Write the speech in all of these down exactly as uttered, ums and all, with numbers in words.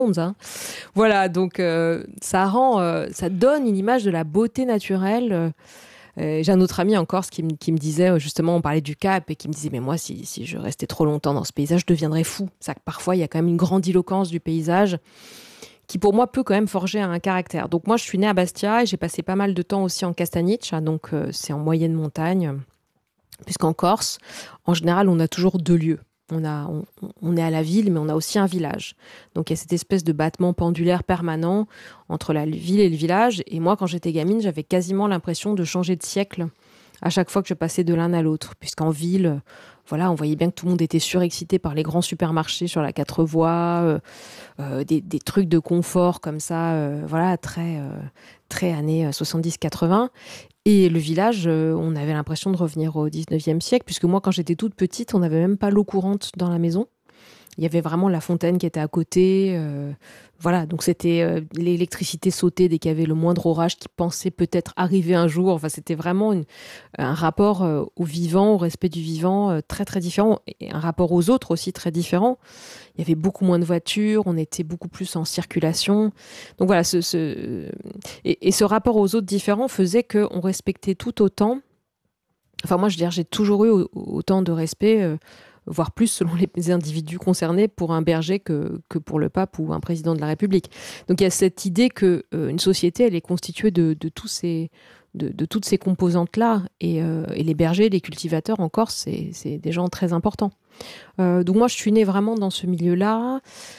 hein. Voilà, donc euh, ça rend, euh, ça donne une image de la beauté naturelle. Euh, euh, j'ai un autre ami en Corse qui, me- qui me disait, euh, justement, on parlait du Cap, et qui me disait, mais moi, si, si je restais trop longtemps dans ce paysage, je deviendrais fou. Ça, que parfois, il y a quand même une grandiloquence du paysage qui, pour moi, peut quand même forger un caractère. Donc moi, je suis née à Bastia et j'ai passé pas mal de temps aussi en Castagnic, hein, donc euh, c'est en moyenne montagne, puisqu'en Corse, en général, on a toujours deux lieux. On, a, on, on est à la ville, mais on a aussi un village. Donc il y a cette espèce de battement pendulaire permanent entre la ville et le village. Et moi, quand j'étais gamine, j'avais quasiment l'impression de changer de siècle à chaque fois que je passais de l'un à l'autre. Puisqu'en ville, voilà, on voyait bien que tout le monde était surexcité par les grands supermarchés sur la quatre voies, euh, euh, des, des trucs de confort comme ça, euh, voilà, très, euh, très années soixante-dix quatre-vingts. Et le village, euh, on avait l'impression de revenir au dix-neuvième siècle, puisque moi, quand j'étais toute petite, on n'avait même pas l'eau courante dans la maison. Il y avait vraiment la fontaine qui était à côté. Euh, voilà, donc c'était euh, l'électricité sautée dès qu'il y avait le moindre orage qui pensait peut-être arriver un jour. Enfin, c'était vraiment une- un rapport euh, au vivant, au respect du vivant, euh, très très différent. Et un rapport aux autres aussi très différent. Il y avait beaucoup moins de voitures, on était beaucoup plus en circulation. Donc voilà, ce, ce... Et, et ce rapport aux autres différents faisait qu'on respectait tout autant. Enfin, moi, je veux dire, j'ai toujours eu au- autant de respect, euh, voire plus selon les individus concernés, pour un berger que, que pour le pape ou un président de la République. Donc il y a cette idée que euh, une société, elle est constituée de, de tous ces, de, de toutes ces composantes-là. Et, euh, et les bergers, les cultivateurs en Corse, c'est, c'est des gens très importants. Euh, donc moi, je suis née vraiment dans ce milieu-là.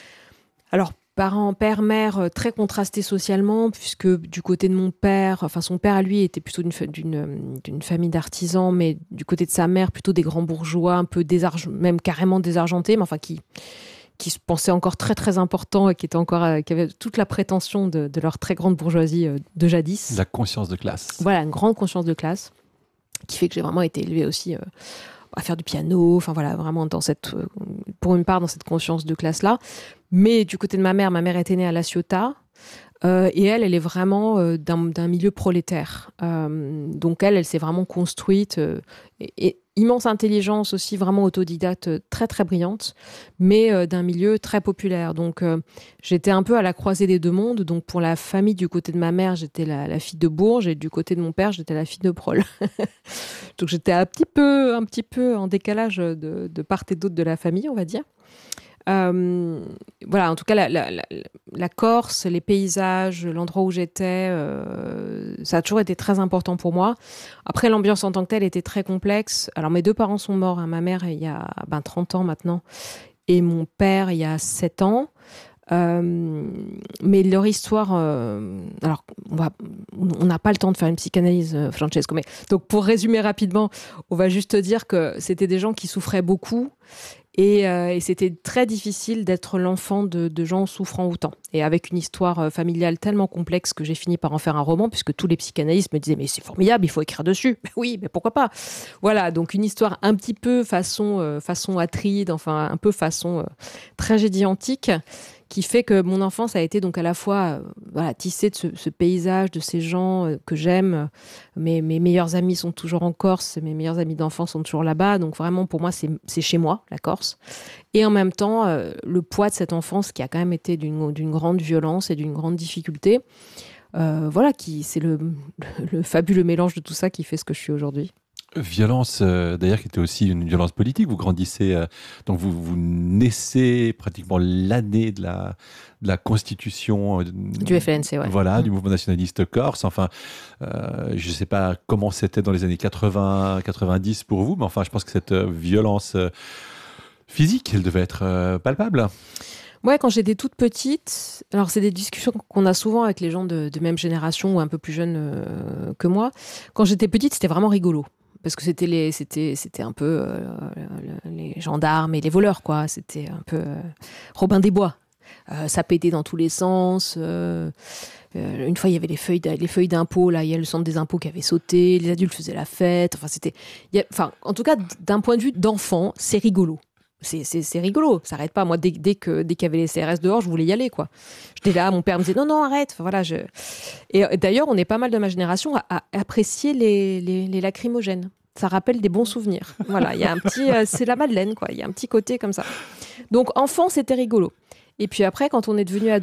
Alors, parents, père, mère, euh, très contrastés socialement, puisque du côté de mon père, enfin son père à lui était plutôt d'une, fa- d'une, euh, d'une famille d'artisans, mais du côté de sa mère, plutôt des grands bourgeois, un peu désarg... même carrément désargentés, mais enfin qui, qui se pensaient encore très très importants et qui, étaient encore, euh, qui avaient toute la prétention de, de leur très grande bourgeoisie euh, de jadis. La conscience de classe. Voilà, une grande conscience de classe, qui fait que j'ai vraiment été élevée aussi euh, à faire du piano, enfin voilà, vraiment dans cette, euh, pour une part dans cette conscience de classe-là. Mais du côté de ma mère, ma mère était née à La Ciotat, euh, et elle, elle est vraiment euh, d'un, d'un milieu prolétaire. Euh, donc elle, elle s'est vraiment construite, euh, et, et immense intelligence aussi, vraiment autodidacte, euh, très très brillante, mais euh, d'un milieu très populaire. Donc euh, j'étais un peu à la croisée des deux mondes. Donc pour la famille du côté de ma mère, j'étais la, la fille de Bourges, et du côté de mon père, j'étais la fille de Prol. Donc j'étais un petit peu, un petit peu en décalage de, de part et d'autre de la famille, on va dire. Euh, voilà, en tout cas, la, la, la, la Corse, les paysages, l'endroit où j'étais, euh, ça a toujours été très important pour moi. Après, l'ambiance en tant que telle était très complexe. Alors, mes deux parents sont morts, hein. Ma mère, il y a ben, trente ans maintenant, et mon père, il y a sept ans. Euh, mais leur histoire, euh, alors on va, on n'a pas le temps de faire une psychanalyse, euh, Francesco, mais donc pour résumer rapidement, on va juste dire que c'était des gens qui souffraient beaucoup, et, euh, et c'était très difficile d'être l'enfant de, de gens souffrant autant. Et avec une histoire euh, familiale tellement complexe que j'ai fini par en faire un roman, puisque tous les psychanalystes me disaient mais c'est formidable, il faut écrire dessus. Mais oui, mais pourquoi pas. Voilà, donc une histoire un petit peu façon, euh, façon Atride, enfin un peu façon euh, tragédie antique, qui fait que mon enfance a été donc à la fois euh, voilà, tissée de ce, ce paysage, de ces gens euh, que j'aime. Mes, mes meilleurs amis sont toujours en Corse, mes meilleurs amis d'enfance sont toujours là-bas. Donc vraiment, pour moi, c'est, c'est chez moi, la Corse. Et en même temps, euh, le poids de cette enfance qui a quand même été d'une, d'une grande violence et d'une grande difficulté. Euh, voilà, qui, c'est le, le fabuleux mélange de tout ça qui fait ce que je suis aujourd'hui. Violence, euh, d'ailleurs, qui était aussi une violence politique. Vous grandissez, euh, donc vous, vous naissez pratiquement l'année de la, de la constitution. euh, Du F L N C, ouais. Voilà, Mm. du mouvement nationaliste corse. Enfin, euh, je ne sais pas comment c'était dans les années quatre-vingts, quatre-vingt-dix pour vous, mais enfin, je pense que cette euh, violence euh, physique, elle devait être euh, palpable. Ouais, quand j'étais toute petite, alors c'est des discussions qu'on a souvent avec les gens de, de même génération ou un peu plus jeunes euh, que moi. Quand j'étais petite, c'était vraiment rigolo. Parce que c'était les, c'était, c'était un peu euh, les gendarmes et les voleurs, quoi. C'était un peu euh, Robin des Bois. Euh, ça pétait dans tous les sens. Euh, euh, une fois, il y avait les feuilles, les feuilles d'impôts. Là, il y a le centre des impôts qui avait sauté. Les adultes faisaient la fête. Enfin, c'était, il y a, enfin, en tout cas, d'un point de vue d'enfant, c'est rigolo. C'est, c'est, c'est rigolo, ça n'arrête pas. Moi, dès, dès, que, dès qu'il y avait les C R S dehors, je voulais y aller, quoi. J'étais là, mon père me disait non, non, arrête. Enfin, voilà, je... Et euh, d'ailleurs, on est pas mal de ma génération à, à apprécier les, les, les lacrymogènes. Ça rappelle des bons souvenirs. Voilà, il y a un petit, euh, c'est la Madeleine, quoi. Il y a un petit côté comme ça. Donc, enfant, c'était rigolo. Et puis après, quand on est devenu